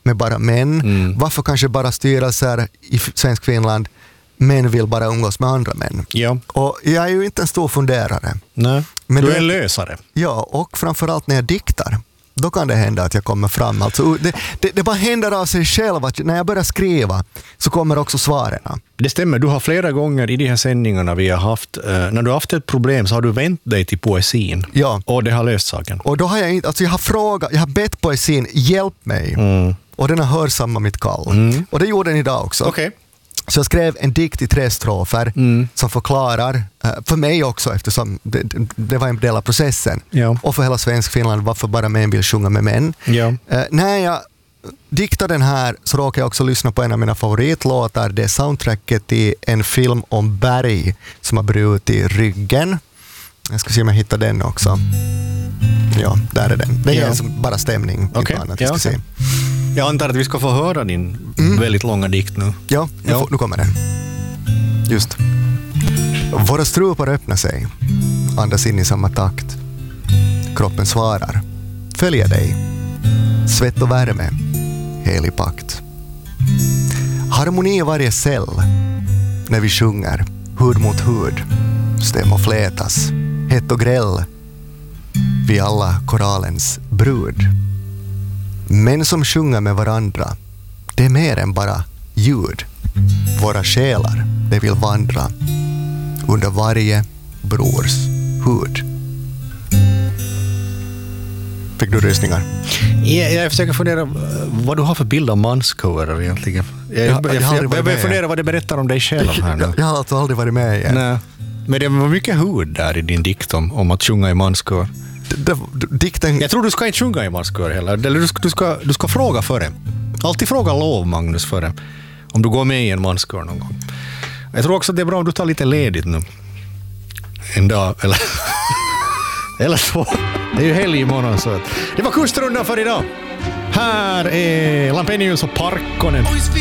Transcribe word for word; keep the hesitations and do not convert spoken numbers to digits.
med bara män? Mm. Varför kanske bara styrelser i Svensk Finland män vill bara umgås med andra män? Ja. Och jag är ju inte en stor funderare. Nej, men du är det, en lösare. Ja, och framförallt när jag diktar. Då kan det hända att jag kommer fram. Alltså, det, det, det bara händer av sig själv att när jag börjar skriva så kommer också svaren. Det stämmer, du har flera gånger i de här sändningarna vi har haft, eh, när du har haft ett problem så har du vänt dig till poesin. Ja. Och det har löst saken. Och då har jag inte, alltså jag har frågat, jag har bett poesin, hjälp mig. Mm. Och den har hörsammat mitt kall. Mm. Och det gjorde den idag också. Okej. Okay. Så jag skrev en dikt i tre strofer mm. som förklarar, för mig också eftersom det, det var en del av processen, ja. och för hela Svensk Finland varför bara män vill sjunga med män. Ja. Uh, när jag diktade den här så råkade jag också lyssna på en av mina favoritlåtar. Det är soundtracket till en film om berg som har brutit ryggen. Jag ska se om jag hittar den också. Ja, där är den. Det är ja. bara stämning. Okay. Annat, ja, jag, ska okay. se. jag antar att vi ska få höra din mm. väldigt långa dikt nu. Ja, nu, ja. Får, nu kommer den. Just. Våra strupar öppnar sig. Andas in i samma takt. Kroppen svarar. Följer dig. Svett och värme. Helig pakt. Harmoni i varje cell. När vi sjunger. Hud mot hud. Stäm flätas. Hett och gräll. Vi alla koralens brud. Män som sjunger med varandra. Det är mer än bara ljud. Våra själar, det vill vandra under varje brors hud. Fick du rysningar? Jag, jag försöker fundera vad du har för bild av manskörer egentligen. Jag, jag, jag, jag, jag, jag, jag funderar vad det berättar om dig själv här nu. Jag, jag har alltså aldrig varit med igen. Nej. Men det var mycket hud där i din dikt om, om att sjunga i manskör. Det, det, dikten... Jag tror du ska inte sjunga i manskör heller. Eller du ska, du, ska, du ska fråga före. Alltid fråga lov, Magnus, före. Om du går med i en manskör någon gång. Jag tror också att det är bra om du tar lite ledigt nu. En dag, eller... eller två. Det är ju helg imorgon, så att... Det var kustrundan för idag. Här är Lampenius och Parkkonen.